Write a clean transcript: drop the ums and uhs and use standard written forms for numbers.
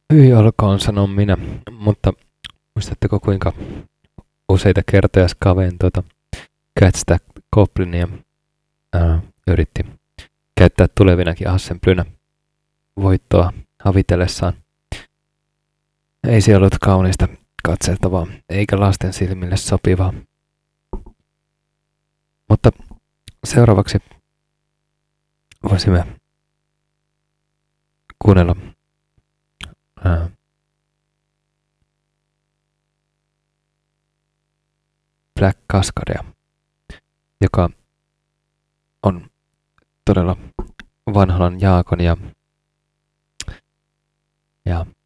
Hyi olkoon, sanon minä, mutta muistatteko kuinka useita kertoja Skaven Catch Goblinia yritti käyttää tulevinakin Assemblynä voittoa havitellessaan. Ei se ollut kaunista katseltavaa, eikä lasten silmille sopivaa. Mutta seuraavaksi voisimme kuunnella Black Cascadea, joka on todella vanhan Jaakon ja